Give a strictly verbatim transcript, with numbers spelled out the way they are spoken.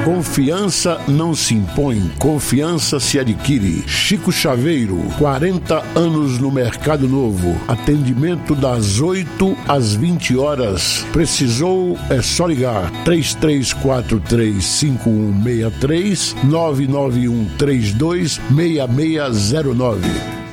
Confiança não se impõe, confiança se adquire. Chico Chaveiro, quarenta anos no Mercado Novo. Atendimento das oito às vinte horas. Precisou, é só ligar. três três quatro três, cinco um seis três, nove nove um três dois, seis seis zero nove.